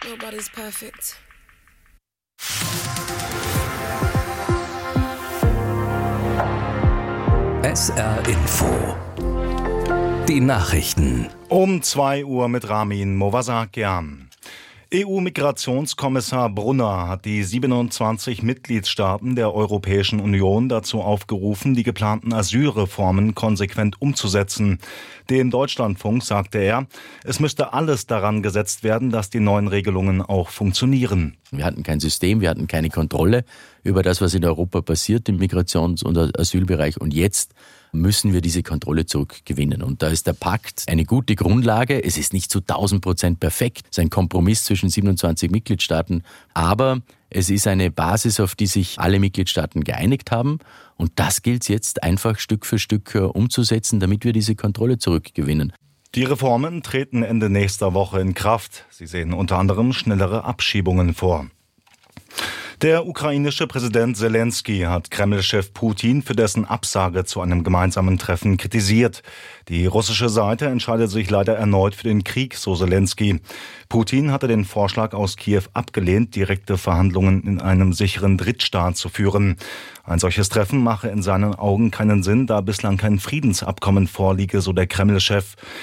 Nobody's perfect. SR Info. Die Nachrichten. Um 2 Uhr mit Ramin Movasakian. EU-Migrationskommissar Brunner hat die 27 Mitgliedstaaten der Europäischen Union dazu aufgerufen, die geplanten Asylreformen konsequent umzusetzen. Dem Deutschlandfunk sagte er, es müsste alles daran gesetzt werden, dass die neuen Regelungen auch funktionieren. Wir hatten kein System, wir hatten keine Kontrolle über das, was in Europa passiert im Migrations- und Asylbereich. Und jetzt müssen wir diese Kontrolle zurückgewinnen. Und da ist der Pakt eine gute Grundlage. Es ist nicht zu 1000% perfekt. Es ist ein Kompromiss zwischen 27 Mitgliedstaaten. Aber es ist eine Basis, auf die sich alle Mitgliedstaaten geeinigt haben. Und das gilt es jetzt einfach Stück für Stück umzusetzen, damit wir diese Kontrolle zurückgewinnen. Die Reformen treten Ende nächster Woche in Kraft. Sie sehen unter anderem schnellere Abschiebungen vor. Der ukrainische Präsident Zelensky hat Kreml-Chef Putin für dessen Absage zu einem gemeinsamen Treffen kritisiert. Die russische Seite entscheidet sich leider erneut für den Krieg, so Zelensky. Putin hatte den Vorschlag aus Kiew abgelehnt, direkte Verhandlungen in einem sicheren Drittstaat zu führen. Ein solches Treffen mache in seinen Augen keinen Sinn, da bislang kein Friedensabkommen vorliege, so der Kreml-Chef.